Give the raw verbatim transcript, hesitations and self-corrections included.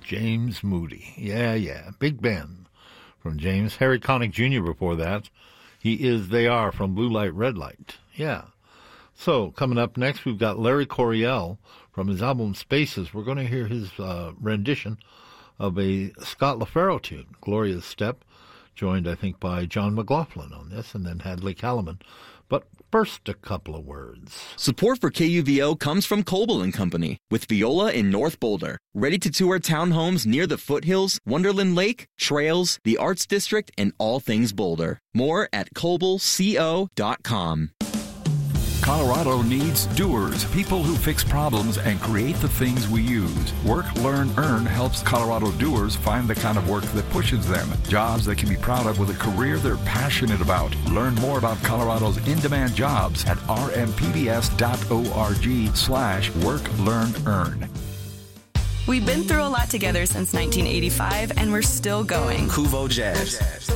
James Moody. Yeah, yeah. Big Ben from James. Harry Connick Junior before that. He is They Are from Blue Light, Red Light. Yeah. So, coming up next, we've got Larry Coryell from his album Spaces. We're going to hear his uh, rendition of a Scott LaFaro tune, Gloria's Step, joined, I think, by John McLaughlin on this, and then Hadley Callman. But first, a couple of words. Support for K U V O comes from Coble and Company, with Viola in North Boulder. Ready to tour townhomes near the foothills, Wonderland Lake, trails, the Arts District, and all things Boulder. More at coble co dot com. Colorado needs doers, people who fix problems and create the things we use. Work, Learn, Earn helps Colorado doers find the kind of work that pushes them. Jobs they can be proud of with a career they're passionate about. Learn more about Colorado's in-demand jobs at rmpbs.org slash work, learn, earn. We've been through a lot together since nineteen eighty-five, and we're still going. Kuvo Jazz.